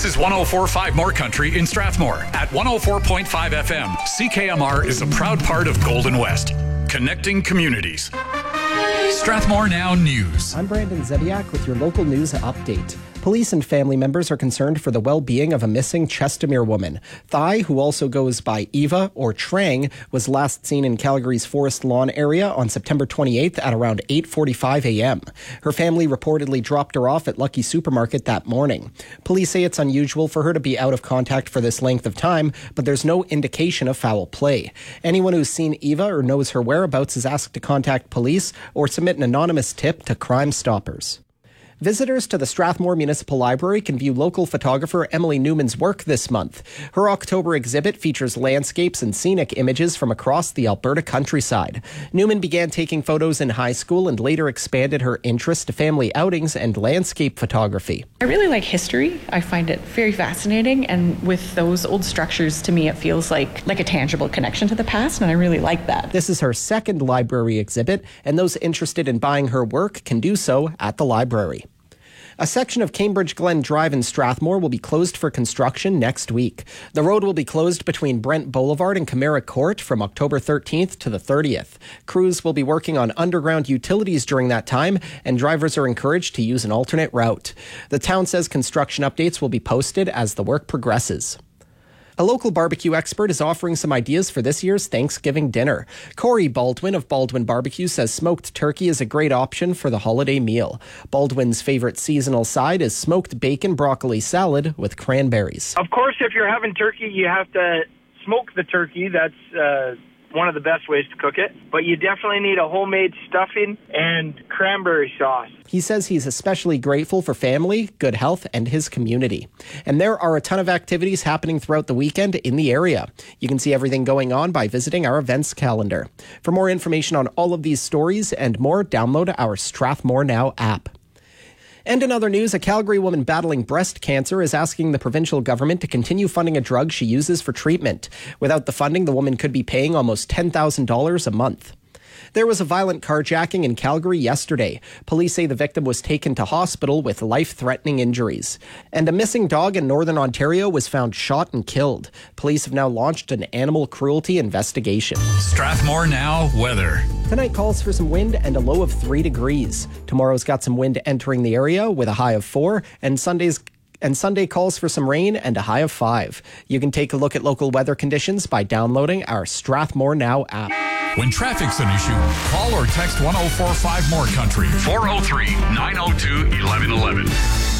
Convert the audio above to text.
This is 104.5 More Country in Strathmore. At 104.5 FM, CKMR is a proud part of Golden West, connecting communities. Strathmore Now News. I'm Brandon Zediak with your local news update. Police and family members are concerned for the well-being of a missing Chestermere woman. Thai, who also goes by Eva or Trang, was last seen in Calgary's Forest Lawn area on September 28th at around 8:45 a.m. Her family reportedly dropped her off at Lucky Supermarket that morning. Police say it's unusual for her to be out of contact for this length of time, but there's no indication of foul play. Anyone who's seen Eva or knows her whereabouts is asked to contact police or submit an anonymous tip to Crime Stoppers. Visitors to the Strathmore Municipal Library can view local photographer Emily Newman's work this month. Her October exhibit features landscapes and scenic images from across the Alberta countryside. Newman began taking photos in high school and later expanded her interest to family outings and landscape photography. I really like history. I find it very fascinating, and with those old structures, to me it feels like a tangible connection to the past, and I really like that. This is her second library exhibit, and those interested in buying her work can do so at the library. A section of Cambridge Glen Drive in Strathmore will be closed for construction next week. The road will be closed between Brent Boulevard and Camara Court from October 13th to the 30th. Crews will be working on underground utilities during that time, and drivers are encouraged to use an alternate route. The town says construction updates will be posted as the work progresses. A local barbecue expert is offering some ideas for this year's Thanksgiving dinner. Corey Baldwin of Baldwin Barbecue says smoked turkey is a great option for the holiday meal. Baldwin's favorite seasonal side is smoked bacon broccoli salad with cranberries. Of course, if you're having turkey, you have to smoke the turkey. That's one of the best ways to cook it. But you definitely need a homemade stuffing and cranberry sauce. He says he's especially grateful for family, good health, and his community. And there are a ton of activities happening throughout the weekend in the area. You can see everything going on by visiting our events calendar. For more information on all of these stories and more, download our Strathmore Now app. And in other news, a Calgary woman battling breast cancer is asking the provincial government to continue funding a drug she uses for treatment. Without the funding, the woman could be paying almost $10,000 a month. There was a violent carjacking in Calgary yesterday. Police say the victim was taken to hospital with life-threatening injuries. And a missing dog in Northern Ontario was found shot and killed. Police have now launched an animal cruelty investigation. Strathmore Now weather. Tonight calls for some wind and a low of 3 degrees. Tomorrow's got some wind entering the area with a high of 4, and Sunday calls for some rain and a high of 5. You can take a look at local weather conditions by downloading our Strathmore Now app. When traffic's an issue, call or text 104.5 More Country, 403-902-1111.